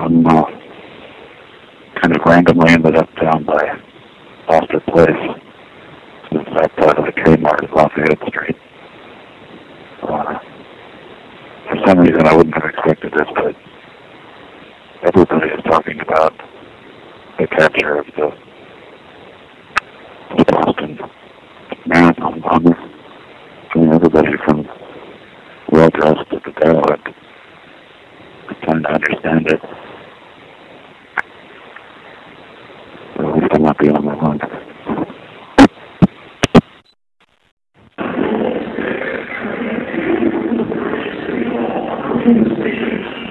kind of randomly ended up down by Foster Place. It's outside of the Kmart at Lafayette Street. For some reason, I wouldn't have expected this, but everybody is talking about the capture of the